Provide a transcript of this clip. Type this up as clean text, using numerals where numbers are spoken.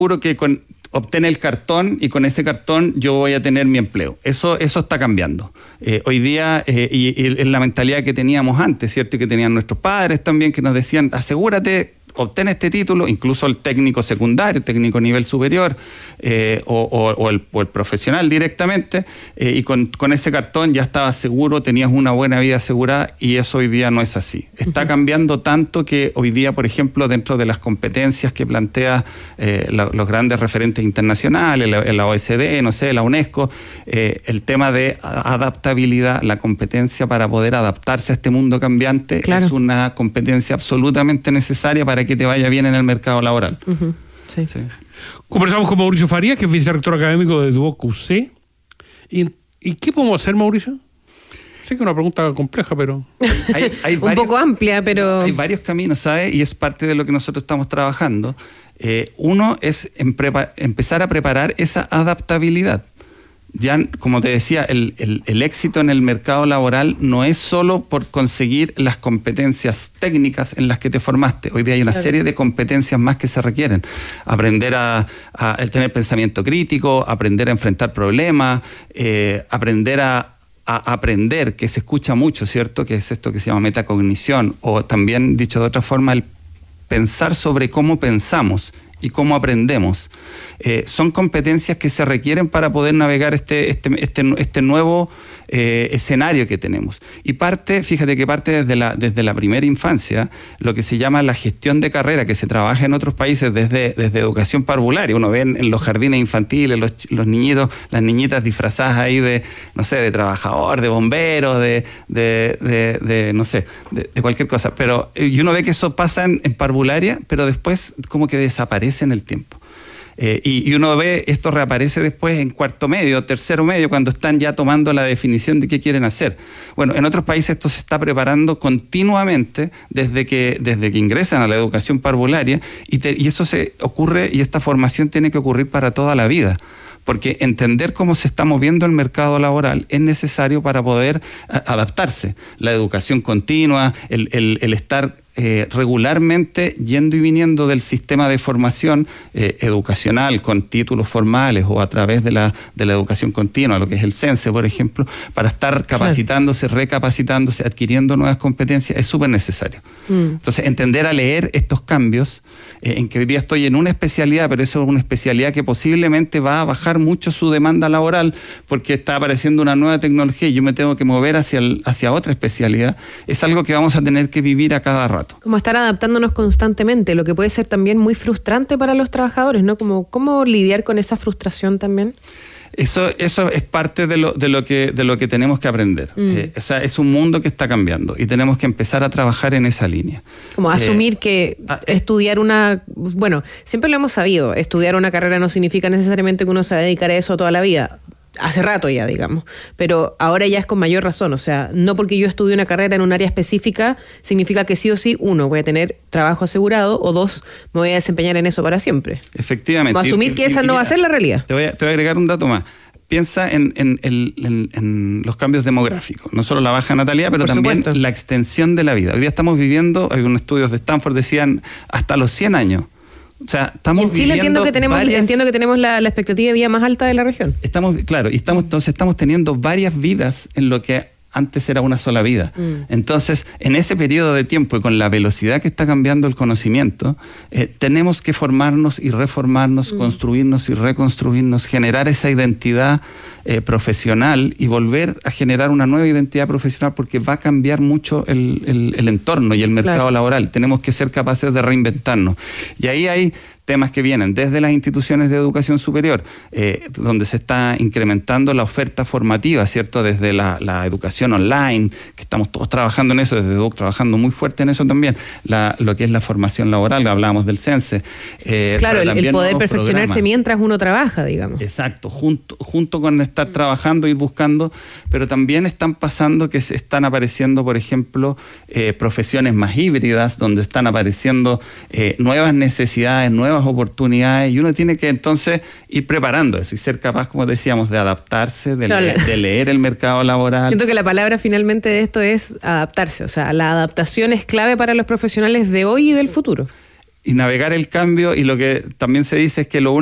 seguro que obtener el cartón y con ese cartón yo voy a tener mi empleo. Eso está cambiando. Hoy día, y es la mentalidad que teníamos antes, ¿cierto? Y que tenían nuestros padres también, que nos decían, asegúrate, obtén este título, incluso el técnico secundario, técnico nivel superior, o el profesional directamente, y con ese cartón ya estabas seguro, tenías una buena vida asegurada, y eso hoy día no es así. Está cambiando tanto que hoy día, por ejemplo, dentro de las competencias que plantea los grandes referentes internacionales, la OECD, no sé, la UNESCO, el tema de adaptabilidad, la competencia para poder adaptarse a este mundo cambiante, claro, es una competencia absolutamente necesaria para que te vaya bien en el mercado laboral. Sí. Conversamos con Mauricio Farías, que es vicerrector académico de Duoc UC. ¿Y qué podemos hacer, Mauricio? Sé que es una pregunta compleja, pero... Hay un poco amplia, pero... Hay varios caminos, ¿sabes? Y es parte de lo que nosotros estamos trabajando. Uno es empezar a preparar esa adaptabilidad. Ya, como te decía, el éxito en el mercado laboral no es solo por conseguir las competencias técnicas en las que te formaste. Hoy día hay una serie de competencias más que se requieren. Aprender a tener pensamiento crítico, aprender a enfrentar problemas, aprender a aprender, que se escucha mucho, ¿cierto? Que es esto que se llama metacognición, o también, dicho de otra forma, el pensar sobre cómo pensamos y cómo aprendemos. Son competencias que se requieren para poder navegar este nuevo escenario que tenemos. Y fíjate que parte desde la primera infancia, lo que se llama la gestión de carrera, que se trabaja en otros países desde educación parvularia. Uno ve en los jardines infantiles los niñitos, las niñitas disfrazadas ahí de, no sé, de trabajador, de bombero, de no sé, de cualquier cosa. Y uno ve que eso pasa en parvularia, pero después como que desaparece en el tiempo. Y uno ve, esto reaparece después en cuarto medio, tercero medio, cuando están ya tomando la definición de qué quieren hacer. Bueno, en otros países esto se está preparando continuamente desde que ingresan a la educación parvularia, y eso se ocurre, y esta formación tiene que ocurrir para toda la vida. Porque entender cómo se está moviendo el mercado laboral es necesario para poder adaptarse. La educación continua, el estar regularmente yendo y viniendo del sistema de formación educacional con títulos formales o a través de la educación continua, lo que es el CENSE, por ejemplo, para estar capacitándose, recapacitándose, adquiriendo nuevas competencias, es súper necesario. Entonces, entender a leer estos cambios, en que hoy día estoy en una especialidad, pero eso es una especialidad que posiblemente va a bajar mucho su demanda laboral porque está apareciendo una nueva tecnología y yo me tengo que mover hacia otra especialidad, es algo que vamos a tener que vivir a cada rato. Como estar adaptándonos constantemente, lo que puede ser también muy frustrante para los trabajadores, ¿no? Como ¿cómo lidiar con esa frustración también? Eso es parte de lo que tenemos que aprender. O sea, es un mundo que está cambiando y tenemos que empezar a trabajar en esa línea. Como asumir que estudiar bueno, siempre lo hemos sabido, estudiar una carrera no significa necesariamente que uno se va a dedicar a eso toda la vida. Hace rato ya, digamos, pero ahora ya es con mayor razón. O sea, no porque yo estudie una carrera en un área específica significa que sí o sí, uno, voy a tener trabajo asegurado, o dos, me voy a desempeñar en eso para siempre. Efectivamente. Como asumir que esa no va a ser la realidad. Te voy a agregar un dato más. Piensa en los cambios demográficos, no solo la baja natalidad, pero también la extensión de la vida. Hoy día estamos viviendo, algunos estudios de Stanford decían, hasta los 100 años. O sea, estamos en Chile entiendo que tenemos la expectativa de vida más alta de la región. Entonces estamos teniendo varias vidas en lo que antes era una sola vida. Entonces, en ese periodo de tiempo y con la velocidad que está cambiando el conocimiento, tenemos que formarnos y reformarnos, construirnos y reconstruirnos, generar esa identidad profesional y volver a generar una nueva identidad profesional, porque va a cambiar mucho el entorno y el mercado laboral. Tenemos que ser capaces de reinventarnos. Y ahí hay temas que vienen desde las instituciones de educación superior, donde se está incrementando la oferta formativa, ¿cierto? Desde la educación online, que estamos todos trabajando en eso, desde Duoc trabajando muy fuerte en eso también, lo que es la formación laboral, hablábamos del CENSE. Claro, el poder perfeccionarse programas mientras uno trabaja, digamos. Exacto, junto con estar trabajando y buscando, pero también están pasando que se están apareciendo, por ejemplo, profesiones más híbridas, donde están apareciendo nuevas necesidades, nuevas oportunidades, y uno tiene que entonces ir preparando eso y ser capaz, como decíamos, de adaptarse, de leer el mercado laboral. Siento que la palabra finalmente de esto es adaptarse, o sea, la adaptación es clave para los profesionales de hoy y del futuro. navegar el cambio, y lo que también se dice es que lo